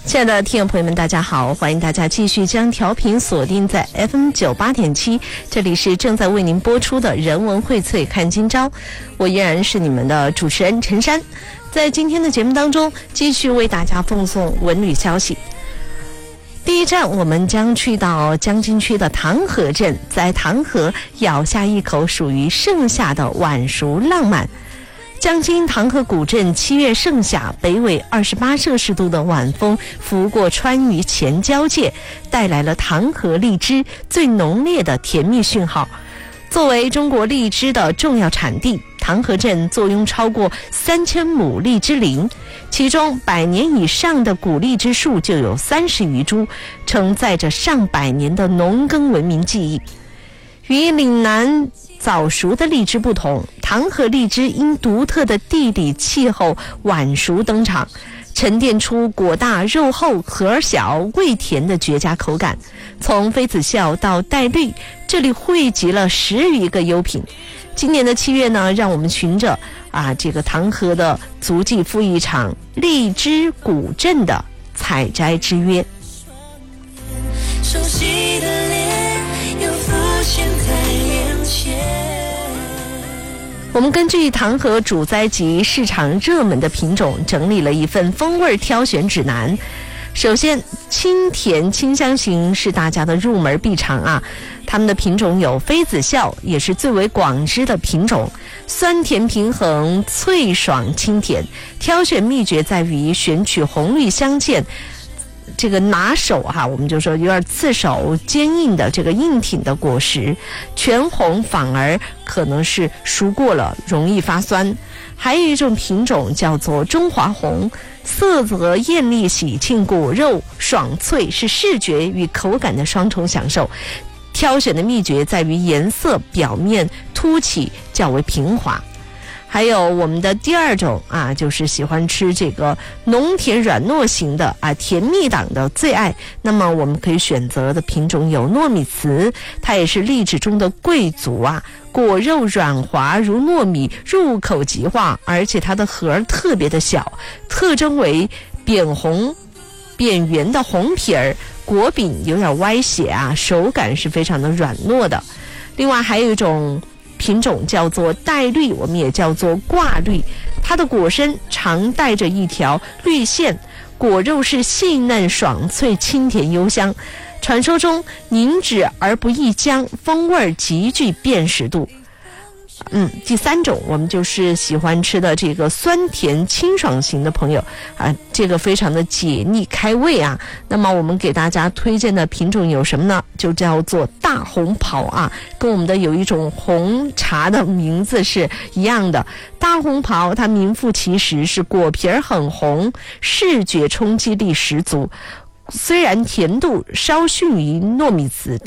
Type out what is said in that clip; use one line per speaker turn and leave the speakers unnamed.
亲爱的听众朋友们，大家好，欢迎大家继续将调频锁定在 FM98.7， 这里是正在为您播出的人文荟萃看今朝，我依然是你们的主持人陈珊。在今天的节目当中，继续为大家奉送文旅消息。第一站，我们将去到江津区的唐河镇，在唐河咬下一口属于盛夏的晚熟浪漫。江津唐河古镇7月盛夏，北纬28摄氏度的晚风拂过川渝黔交界，带来了唐河荔枝最浓烈的甜蜜讯号。作为中国荔枝的重要产地，唐河镇坐拥超过3000亩荔枝林，其中100年以上的古荔枝树就有30余株，承载着上百年的农耕文明记忆。与岭南早熟的荔枝不同，唐河荔枝因独特的地理气候晚熟登场，沉淀出果大肉厚核小味甜的绝佳口感。从妃子笑到带绿，这里汇集了10余个优品。今年的7月呢，让我们循着这个唐河的足迹赴一场荔枝古镇的采摘之约。熟悉的脸又浮现在眼前。我们根据唐河主栽及市场热门的品种，整理了一份风味挑选指南。首先，清甜清香型是大家的入门必尝啊。它们的品种有妃子笑，也是最为广知的品种，酸甜平衡，脆爽清甜。挑选秘诀在于选取红绿相间，这个拿手我们就说有点刺手坚硬的这个硬挺的果实，全红反而可能是熟过了容易发酸。还有一种品种叫做中华红，色泽艳丽喜庆，果肉爽脆，是视觉与口感的双重享受。挑选的秘诀在于颜色表面凸起，较为平滑。还有我们的第二种就是喜欢吃这个浓甜软糯型的甜蜜党的最爱。那么我们可以选择的品种有糯米糍，它也是荔枝中的贵族果肉软滑如糯米，入口即化，而且它的核特别的小，特征为扁圆的红皮儿，果柄有点歪斜手感是非常的软糯的。另外还有一种品种叫做带绿，我们也叫做挂绿，它的果身常带着一条绿线，果肉是细嫩爽脆，清甜幽香，传说中凝脂而不易僵，风味极具辨识度。第三种我们就是喜欢吃的这个酸甜清爽型的朋友这个非常的解腻开胃那么我们给大家推荐的品种有什么呢？就叫做大红袍跟我们的有一种红茶的名字是一样的。大红袍它名副其实，是果皮儿很红，视觉冲击力十足，虽然甜度稍逊于糯米糍，